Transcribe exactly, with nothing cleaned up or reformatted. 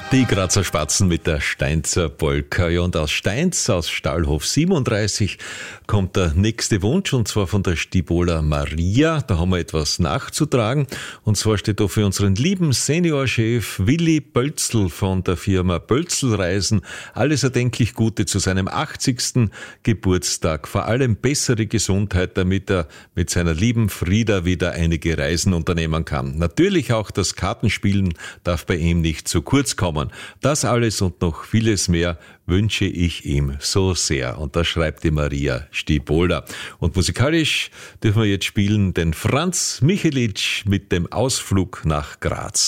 Die Grazer Spatzen mit der Steinzer Polka. Ja, und aus Steins, aus Stahlhof siebenunddreißig, kommt der nächste Wunsch, und zwar von der Stibola Maria. Da haben wir etwas nachzutragen. Und zwar steht da für unseren lieben Seniorchef Willi Bölzl von der Firma Bölzl Reisen alles erdenklich Gute zu seinem achtzigsten Geburtstag. Vor allem bessere Gesundheit, damit er mit seiner lieben Frieda wieder einige Reisen unternehmen kann. Natürlich auch das Kartenspielen darf bei ihm nicht zu kurz kommen. Das alles und noch vieles mehr wünsche ich ihm so sehr. Und das schreibt die Maria Stibola. Und musikalisch dürfen wir jetzt spielen den Franz Michelic mit dem Ausflug nach Graz.